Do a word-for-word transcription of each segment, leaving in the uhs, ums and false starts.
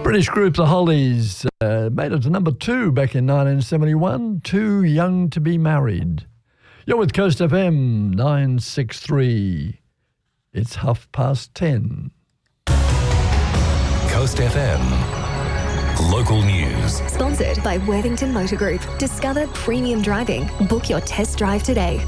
British group The Hollies uh, made it to number two back in nineteen seventy-one, Too Young to Be Married. You're with Coast F M nine sixty-three. It's half past ten. Coast F M. Local news. Sponsored by Worthington Motor Group. Discover premium driving. Book your test drive today.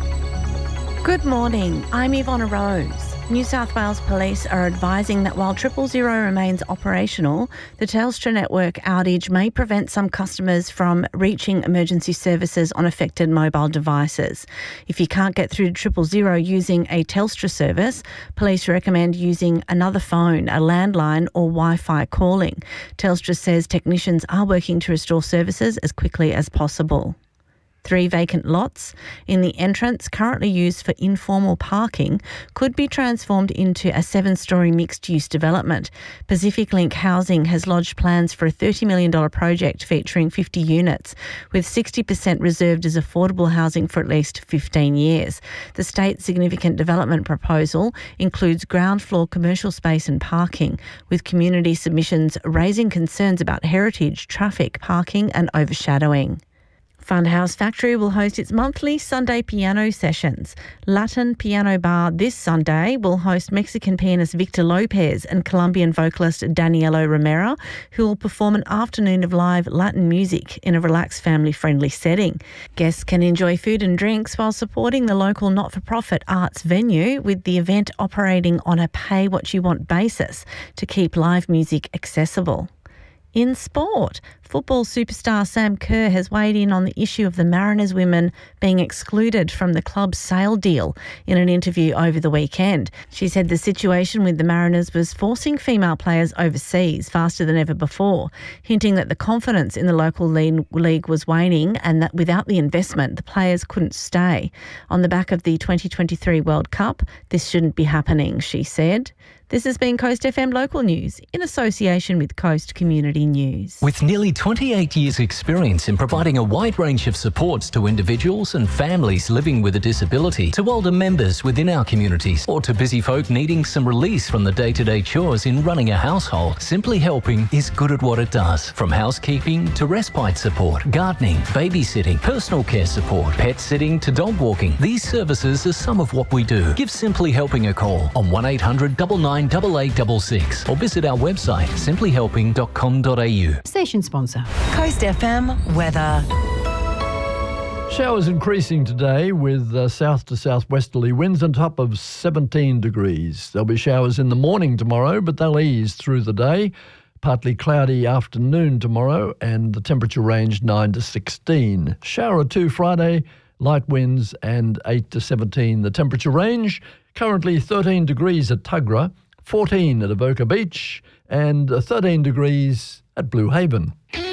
Good morning. I'm Yvonne Rose. New South Wales Police are advising that while Triple Zero remains operational, the Telstra network outage may prevent some customers from reaching emergency services on affected mobile devices. If you can't get through to Triple Zero using a Telstra service, police recommend using another phone, a landline or Wi-Fi calling. Telstra says technicians are working to restore services as quickly as possible. Three vacant lots in the entrance currently used for informal parking could be transformed into a seven-storey mixed-use development. Pacific Link Housing has lodged plans for a thirty million dollars project featuring fifty units, with sixty percent reserved as affordable housing for at least fifteen years. The state's significant development proposal includes ground floor commercial space and parking, with community submissions raising concerns about heritage, traffic, parking and overshadowing. Funhouse Factory will host its monthly Sunday piano sessions. Latin Piano Bar this Sunday will host Mexican pianist Victor Lopez and Colombian vocalist Danielo Romero, who will perform an afternoon of live Latin music in a relaxed, family-friendly setting. Guests can enjoy food and drinks while supporting the local not-for-profit arts venue, with the event operating on a pay-what-you-want basis to keep live music accessible. In sport, football superstar Sam Kerr has weighed in on the issue of the Mariners women being excluded from the club's sale deal in an interview over the weekend. She said the situation with the Mariners was forcing female players overseas faster than ever before, hinting that the confidence in the local league was waning and that without the investment, the players couldn't stay. On the back of the twenty twenty-three World Cup, this shouldn't be happening, she said. This has been Coast F M Local News in association with Coast Community News. With nearly twenty-eight years' experience in providing a wide range of supports to individuals and families living with a disability, to older members within our communities, or to busy folk needing some release from the day-to-day chores in running a household, Simply Helping is good at what it does. From housekeeping to respite support, gardening, babysitting, personal care support, pet sitting to dog walking, these services are some of what we do. Give Simply Helping a call on one eight hundred nine nine eight eight six six or visit our website simply helping dot com dot a u. Station sponsor. Coast F M weather. Showers increasing today with uh, south to southwesterly winds on top of seventeen degrees. There'll be showers in the morning tomorrow, but they'll ease through the day. Partly cloudy afternoon tomorrow, and the temperature range nine to sixteen. Shower or two Friday, light winds, and eight to seventeen. The temperature range, currently thirteen degrees at Tuggerah, fourteen at Avoca Beach, and thirteen degrees at Blue Haven.